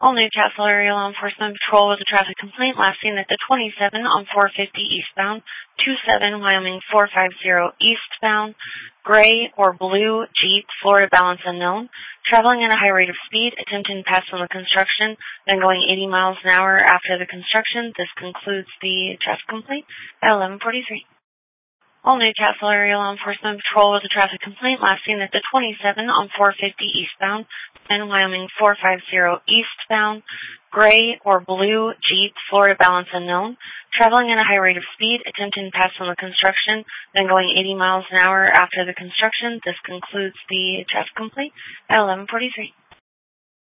All Newcastle area law enforcement patrol with a traffic complaint last seen at the 27 on 450 eastbound, 27 Wyoming 450 eastbound, gray or blue Jeep, Florida balance unknown, traveling at a high rate of speed, attempting to pass on the construction, then going 80 miles an hour after the construction. This concludes the traffic complaint at 11:43. All Newcastle area law enforcement patrol with a traffic complaint last seen at the 27 on 450 eastbound, and Wyoming 450 eastbound, gray or blue Jeep, Florida balance unknown, traveling at a high rate of speed, attempting to pass on the construction, then going 80 miles an hour after the construction. This concludes the traffic complaint at 11:43.